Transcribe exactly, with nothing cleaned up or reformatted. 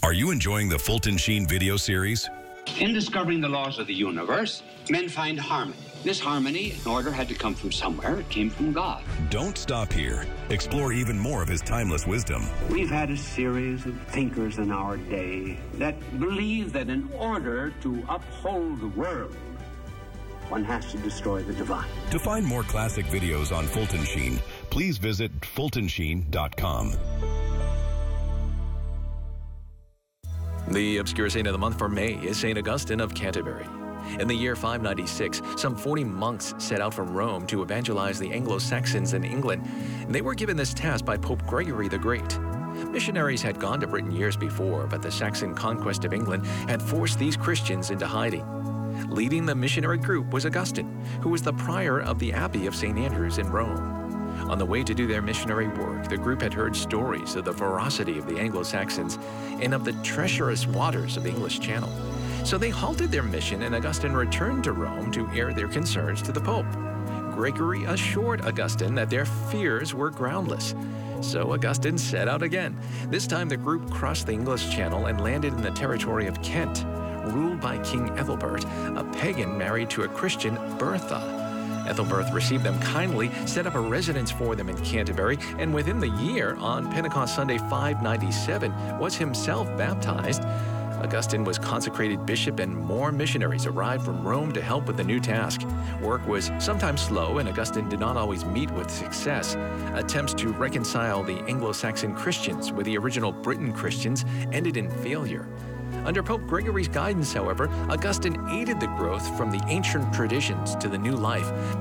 Are you enjoying the Fulton Sheen video series? In discovering the laws of the universe, men find harmony. This harmony and order had to come from somewhere. It came from God. Don't stop here. Explore even more of his timeless wisdom. We've had a series of thinkers in our day that believe that in order to uphold the world, one has to destroy the divine. To find more classic videos on Fulton Sheen, please visit fulton sheen dot com. The obscure saint of the month for May is Saint Augustine of Canterbury. In the year five ninety-six, some forty monks set out from Rome to evangelize the Anglo-Saxons in England. They were given this task by Pope Gregory the Great. Missionaries had gone to Britain years before, but the Saxon conquest of England had forced these Christians into hiding. Leading the missionary group was Augustine, who was the prior of the Abbey of Saint Andrews in Rome. On the way to do their missionary work, the group had heard stories of the ferocity of the Anglo-Saxons and of the treacherous waters of the English Channel. So they halted their mission, and Augustine returned to Rome to air their concerns to the Pope. Gregory assured Augustine that their fears were groundless. So Augustine set out again. This time the group crossed the English Channel and landed in the territory of Kent, ruled by King Ethelbert, a pagan married to a Christian, Bertha. Ethelbert received them kindly, set up a residence for them in Canterbury, and within the year, on Pentecost Sunday five ninety-seven, was himself baptized. Augustine was consecrated bishop, and more missionaries arrived from Rome to help with the new task. Work was sometimes slow, and Augustine did not always meet with success. Attempts to reconcile the Anglo-Saxon Christians with the original Britain Christians ended in failure. Under Pope Gregory's guidance, however, Augustine aided the growth from the ancient traditions to the new life,